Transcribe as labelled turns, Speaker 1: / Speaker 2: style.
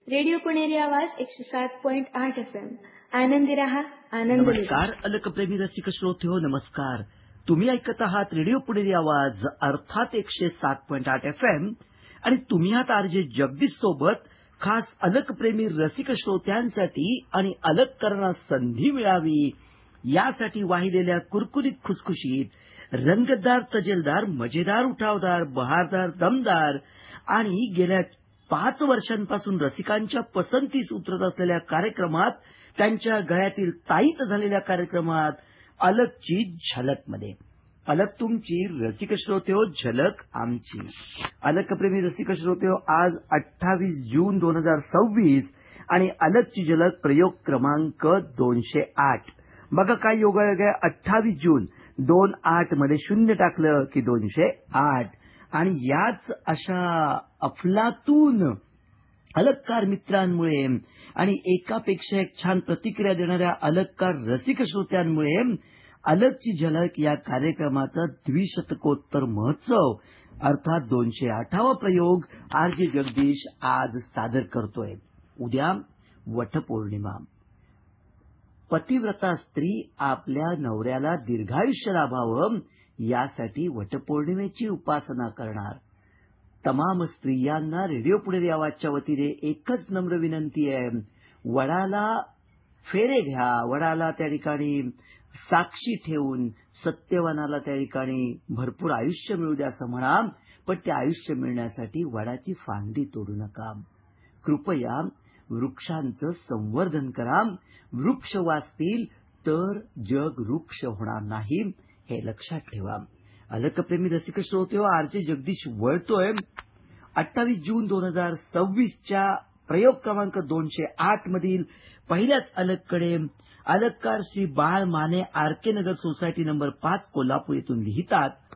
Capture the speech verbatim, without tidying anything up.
Speaker 1: Radio पुणेरी आवाज एकशे सात पॉइंट आठ एफ एम. आनंदी रहा, आनंद मिळवा.
Speaker 2: नमस्कार अलकप्रेमी रसिक श्रोत्यो, नमस्कार. तुम्ही ऐकत आहात रेडिओ पुणेरी आवाज अर्थात एकशे सात पॉइंट आठ एफ एम आणि तुम्ही आहात आरजे जगदीश सोबत. खास अलकप्रेमी रसिक श्रोत्यांसाठी आणि अलक करण्यास संधी मिळावी यासाठी वाहिलेल्या कुरकुरीत खुसखुशीत रंगतदार तजेलदार मजेदार उठावदार बहारदार दमदार आणि गेल्या पाच वर्षांपासून रसिकांच्या पसंतीस उतरत असलेल्या कार्यक्रमात, त्यांच्या गळ्यातील ताईत झालेल्या कार्यक्रमात अलकची झलकमध्ये. अलक तुमची, रसिक श्रोत्यो, झलक आमची. अलकप्रेमी रसिक श्रोत्यो, आज अठ्ठावीस जून दोन हजार सव्वीस आणि अलकची झलक प्रयोग क्रमांक दोनशे आठ. बघा काय योगायोग आहे. अठ्ठावीस जून दोन आठ मध्ये शून्य टाकलं की दोनशे आठ. आणि याच अशा अफलातून अलककार मित्रांमुळे आणि एकापेक्षा एक छान प्रतिक्रिया देणाऱ्या अलककार रसिक श्रोत्यांमुळे अलकची झलक या कार्यक्रमाचा द्विशतकोत्तर महोत्सव अर्थात दोनशे आठावा प्रयोग आरजे जगदीश आज सादर करतोय. उद्या वटपौर्णिमा. पतिव्रता स्त्री आपल्या नवऱ्याला दीर्घायुष्य लाभावं यासाठी वटपौर्णिमेची उपासना करणार. तमाम स्त्रियांना रेडिओ पुणेरी आवाजच्या वतीने एकच नम्र विनंती आहे, वडाला फेरे घ्या, वडाला त्या ठिकाणी साक्षी ठेवून सत्यवानाला त्या ठिकाणी भरपूर आयुष्य मिळू द्या असं म्हणा, पण ते आयुष्य मिळण्यासाठी वडाची फांदी तोडू नका. कृपया वृक्षांचं संवर्धन करा. वृक्ष वाचतील तर जग वृक्ष होणार नाही, हे लक्षात ठेवा. अलकप्रेमी रसिक श्रोत्यो, आरजे जगदीश वळतोय अठ्ठावीस जून दोन हजार सव्वीसच्या प्रयोग क्रमांक दोनशे आठ मधील पहिल्याच अलककडे. अलककार श्री बाळ माने, आर के नगर सोसायटी नंबर पाच, कोल्हापूर येथून लिहितात.